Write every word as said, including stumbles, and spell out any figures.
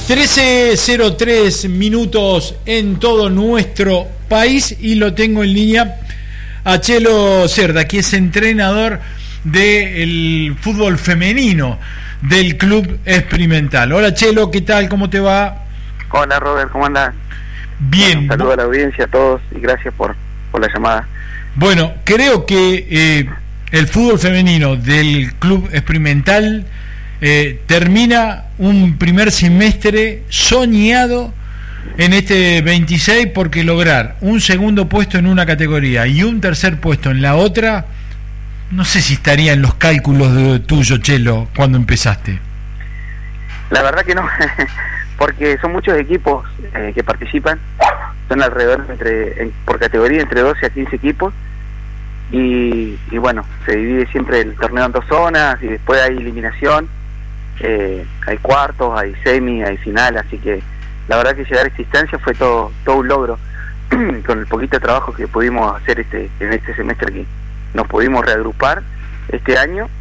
trece cero tres minutos en todo nuestro país y lo tengo en línea a Chelo Cerda, que es entrenador del fútbol femenino del Club Experimental. Hola Chelo, ¿qué tal? ¿Cómo te va? Hola Robert, ¿cómo andás? Bien. Bueno, saludo a la audiencia, a todos y gracias por, por la llamada. Bueno, creo que eh, el fútbol femenino del Club Experimental eh, termina un primer semestre soñado en este veintiséis, porque lograr un segundo puesto en una categoría y un tercer puesto en la otra, no sé si estaría en los cálculos de tuyo, Chelo, cuando empezaste. La verdad que no, porque son muchos equipos eh, que participan, son alrededor entre en, por categoría entre doce a quince equipos y, y bueno, se divide siempre el torneo en dos zonas y después hay eliminación, eh, hay cuartos, hay semi, hay final, así que la verdad que llegar a esta instancia fue todo todo un logro con el poquito de trabajo que pudimos hacer este en este semestre aquí. Nos pudimos reagrupar este año